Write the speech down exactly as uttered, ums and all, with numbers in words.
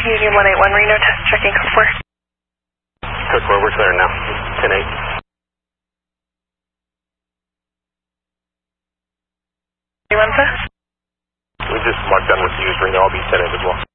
Union one eight one Reno, test checking code four. Code four, we're clear now. ten eight. One, sir? We just marked down receivers Reno, I'll be ten eight as well.